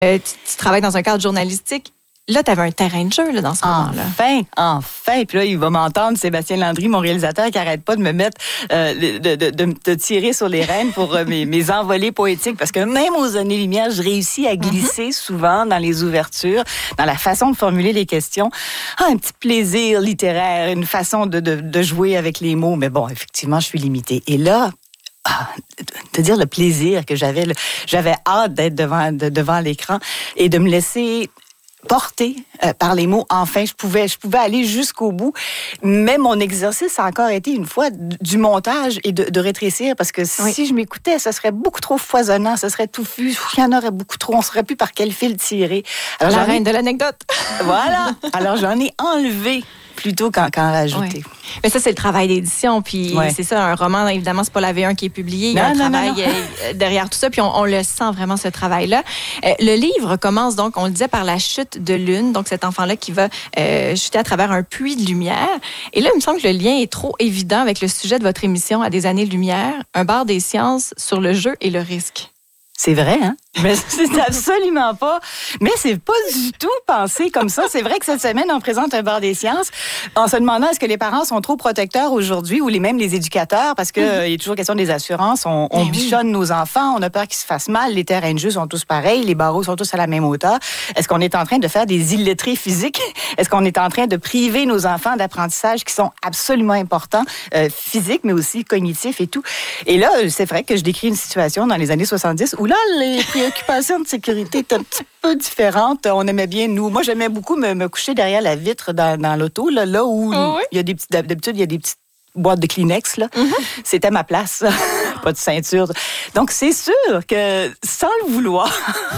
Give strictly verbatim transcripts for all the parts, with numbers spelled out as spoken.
Euh, tu, tu travailles dans un cadre journalistique. Là, tu avais un terrain de jeu là, dans ce enfin, moment-là. Enfin, enfin. Puis là, il va m'entendre, Sébastien Landry, mon réalisateur, qui n'arrête pas de me mettre, euh, de, de, de, de tirer sur les rênes pour euh, mes, mes envolées poétiques. Parce que même aux années-lumière, je réussis à glisser mm-hmm. souvent dans les ouvertures, dans la façon de formuler les questions. Ah, un petit plaisir littéraire, une façon de, de, de jouer avec les mots. Mais bon, effectivement, je suis limitée. Et là, Ah, te dire le plaisir que j'avais, le, j'avais hâte d'être devant, de, devant l'écran et de me laisser porter euh, par les mots. Enfin, je pouvais, je pouvais aller jusqu'au bout. Mais mon exercice a encore été une fois du montage et de, de rétrécir parce que oui. si je m'écoutais, ce serait beaucoup trop foisonnant, ce serait touffu, il y en aurait beaucoup trop, on ne saurait plus par quel fil tirer. Alors, la reine ai... de l'anecdote. Voilà. Alors, j'en ai enlevé plutôt qu'en, qu'en rajouter. Ouais. Mais ça, c'est le travail d'édition. Puis ouais. c'est ça, un roman, évidemment, c'est pas la V un qui est publié. Il y a non, un non, travail non, non. derrière tout ça. Puis on, on le sent vraiment, ce travail-là. Euh, le livre commence donc, on le disait, par la chute de Lune. Donc, cet enfant-là qui va euh, chuter à travers un puits de lumière. Et là, il me semble que le lien est trop évident avec le sujet de votre émission, À des années-lumière, un bar des sciences sur le jeu et le risque. C'est vrai, hein? Mais c'est absolument pas. Mais c'est pas du tout pensé comme ça. C'est vrai que cette semaine, on présente un bar des sciences en se demandant est-ce que les parents sont trop protecteurs aujourd'hui ou les mêmes les éducateurs parce que il mm-hmm. y a toujours question des assurances. On, on bichonne oui. nos enfants, on a peur qu'ils se fassent mal. Les terrains de jeu sont tous pareils, les barreaux sont tous à la même hauteur. Est-ce qu'on est en train de faire des illettrés physiques? Est-ce qu'on est en train de priver nos enfants d'apprentissages qui sont absolument importants, euh, physiques mais aussi cognitifs et tout? Et là, c'est vrai que je décris une situation dans les années soixante-dix où là, les préoccupations de sécurité étaient un petit peu différentes. On aimait bien, nous. Moi, j'aimais beaucoup me, me coucher derrière la vitre dans, dans l'auto, là, là où oh oui. il y a des petites, d'habitude, il y a des petites boîtes de Kleenex, là. Mm-hmm. C'était ma place. Pas de ceinture. Donc, c'est sûr que, sans le vouloir,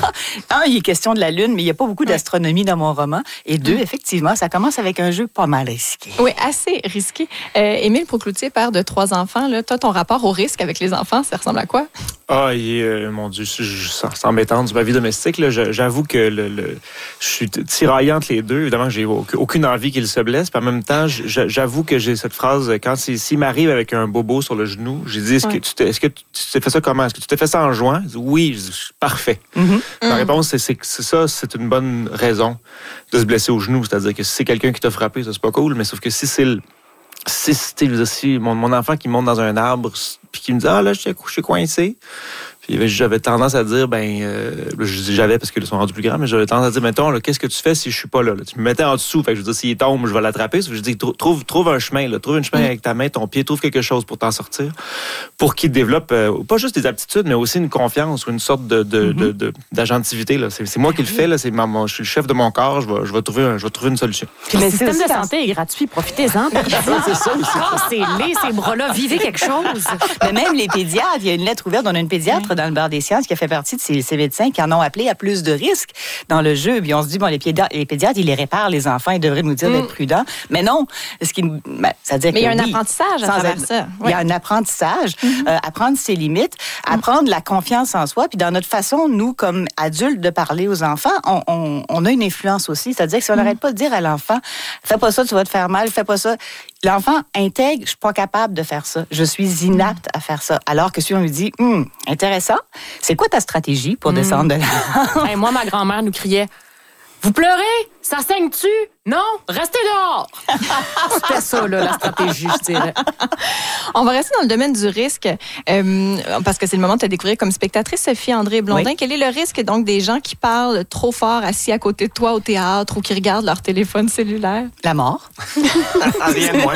un, il est question de la Lune, mais il n'y a pas beaucoup d'astronomie dans mon roman. Et deux, mm. effectivement, ça commence avec un jeu pas mal risqué. Oui, assez risqué. Euh, Émile Procloutier, père de trois enfants, là, toi, ton rapport au risque avec les enfants, ça ressemble à quoi? Ah, et, euh, mon Dieu, je, je, sans m'étendre sur ma vie domestique, là, je, j'avoue que le, le, je suis tiraillé entre les deux. Évidemment, j'ai aucune envie qu'il se blesse. Puis en même temps, j'avoue que j'ai cette phrase, quand s'il m'arrive avec un bobo sur le genou, j'ai dit, est-ce ouais. que tu t'es, est-ce que tu t'es fait ça comment? Est-ce que tu t'es fait ça en juin? Oui, je dis, parfait. Mm-hmm. La réponse, c'est, c'est, c'est ça, c'est une bonne raison de se blesser au genou. C'est-à-dire que si c'est quelqu'un qui t'a frappé, ça, c'est pas cool. Mais sauf que si c'est le Si, si, si mon, mon enfant qui monte dans un arbre puis qui me dit « Ah, là, je suis, je suis coincé », puis j'avais tendance à dire, ben, euh, je dis j'avais parce qu'ils sont rendus plus grands, mais j'avais tendance à dire, mettons, là, qu'est-ce que tu fais si je suis pas là, là? Tu me mettais en dessous, fait que je veux dire, s'il tombe, je vais l'attraper. Je dis, trouve, trouve un chemin, là, trouve un chemin mmh. avec ta main, ton pied, trouve quelque chose pour t'en sortir, pour qu'il développe euh, pas juste des aptitudes, mais aussi une confiance ou une sorte de, de, mmh. de, de d'agentivité. Là. C'est, c'est moi qui le fais, là, c'est ma, mon, je suis le chef de mon corps, je vais, je vais trouver, un, je vais trouver une solution. Puis le système de santé est gratuit, profitez-en. C'est ça aussi. Cassez-les, ces bras-là, vivez quelque chose. Mais même les pédiatres, il y a une lettre ouverte, on a une pédiatre mmh. dans le bar des sciences qui a fait partie de ces, ces médecins qui en ont appelé à plus de risques dans le jeu. Puis on se dit, bon, les pédiatres, les pédiatres ils les réparent, les enfants, ils devraient nous dire mmh. d'être prudents. Mais non, ce qui, ben, ça veut dire Mais que il y a un oui, apprentissage à travers être, ça. Il y a un apprentissage, mmh. euh, apprendre ses limites, apprendre mmh. la confiance en soi. Puis dans notre façon, nous, comme adultes, de parler aux enfants, on, on, on a une influence aussi. C'est-à-dire que si on n'arrête mmh. pas de dire à l'enfant, fais pas ça, tu vas te faire mal, fais pas ça. L'enfant intègre, je suis pas capable de faire ça. Je suis inapte à faire ça. Alors que si on lui dit, hum, intéressant, c'est quoi ta stratégie pour mmh. descendre de là? Hey, moi, ma grand-mère nous criait, vous pleurez? Ça saigne-tu? Non? Restez dehors! C'était ça, là, la stratégie, je dirais. On va rester dans le domaine du risque, euh, parce que c'est le moment de te découvrir comme spectatrice, Sophie André Blondin. Oui. Quel est le risque, donc, des gens qui parlent trop fort assis à côté de toi au théâtre ou qui regardent leur téléphone cellulaire? La mort. Rien de moins.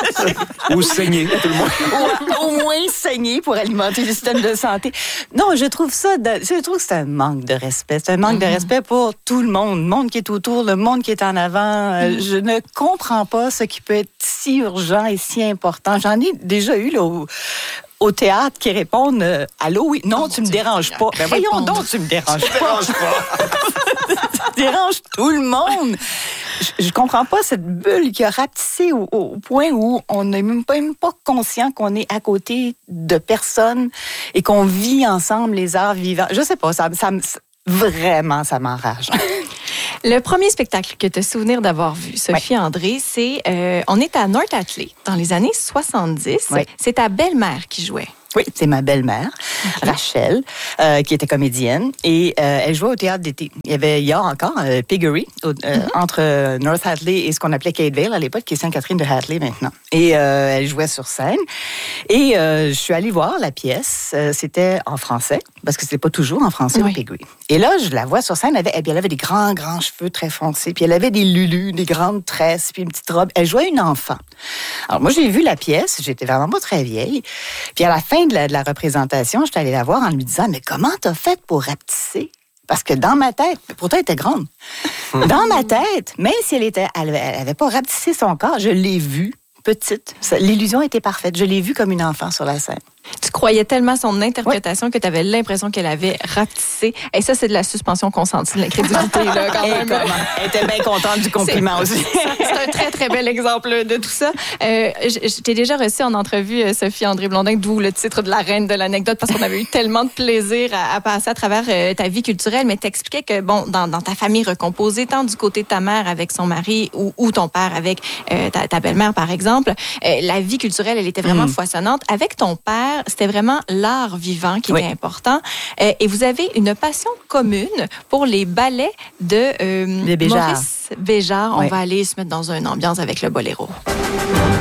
Ou saigner, tout le monde. Ou, au moins saigner pour alimenter le système de santé. Non, je trouve ça, de, je trouve que c'est un manque de respect. C'est un manque mm-hmm. de respect pour tout le monde. Le monde qui est autour, le monde qui est en avant. Mm. Je ne comprends pas ce qui peut être si urgent et si important. J'en ai déjà eu là, au, au théâtre qui répondent euh, « Allô, oui, non, oh, tu me déranges pas. » Ben voyons donc, tu me déranges tu pas. Déranges pas. Tu déranges tout le monde. Je, je comprends pas cette bulle qui a rapetissé au, au point où on n'est même pas, même pas conscient qu'on est à côté de personnes et qu'on vit ensemble les arts vivants. Je sais pas, ça, ça, ça vraiment, ça m'enrage. Le premier spectacle que tu as souvenir d'avoir vu, Sophie ouais. André, c'est euh, on est à North Atlee dans les années soixante-dix. Ouais. C'est ta belle-mère qui jouait. Oui, c'est ma belle-mère, okay. Rachel, euh, qui était comédienne. Et euh, elle jouait au théâtre d'été. Il y avait, il y a encore euh, Piggery, au, euh, mm-hmm. entre North Hatley et ce qu'on appelait Catevale à l'époque, qui est Sainte-Catherine de Hatley maintenant. Et euh, elle jouait sur scène. Et euh, je suis allée voir la pièce. Euh, c'était en français, parce que c'était pas toujours en français oui. au Piggery. Et là, je la vois sur scène. Elle avait, elle avait des grands, grands cheveux très foncés. Puis elle avait des lulus, des grandes tresses, puis une petite robe. Elle jouait une enfant. Alors moi, j'ai vu la pièce. J'étais vraiment pas très vieille. Puis à la fin de la, de la représentation, j'étais allée la voir en lui disant « Mais comment t'as fait pour rapetisser? » Parce que dans ma tête, pourtant elle était grande, dans ma tête, même si elle était, elle avait pas rapetissé son corps, je l'ai vue petite. Ça, l'illusion était parfaite. Je l'ai vue comme une enfant sur la scène. Tu croyais tellement son interprétation oui. que tu avais l'impression qu'elle avait rapetissé. Et ça, c'est de la suspension consentie, de l'incrédulité, là, quand même. Elle était bien contente du compliment c'est, aussi. C'est un très, très bel exemple de tout ça. Euh, je, je t'ai déjà reçu en entrevue, Sophie André Blondin, d'où le titre de la reine de l'anecdote, parce qu'on avait eu tellement de plaisir à, à passer à travers euh, ta vie culturelle, mais t'expliquais que, bon, dans, dans ta famille recomposée, tant du côté de ta mère avec son mari ou, ou ton père avec euh, ta, ta belle-mère, par exemple, euh, la vie culturelle, elle était vraiment mmh. foisonnante. Avec ton père, c'était vraiment l'art vivant qui était oui. important. Euh, et vous avez une passion commune pour les ballets de euh, Béjart. Maurice Béjart. Oui. On va aller se mettre dans une ambiance avec le boléro.